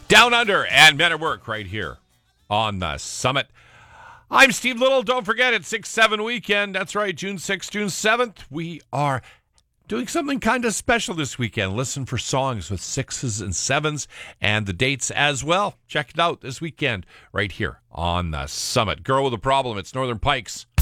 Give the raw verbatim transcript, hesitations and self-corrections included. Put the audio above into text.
Down Under and Men at Work right here on the Summit. I'm Steve Little. Don't forget, it's six seven weekend. That's right, June sixth, June seventh. We are doing something kind of special this weekend. Listen for songs with sixes and sevens and the dates as well. Check it out this weekend right here on the Summit. Girl with a Problem. It's Northern Pikes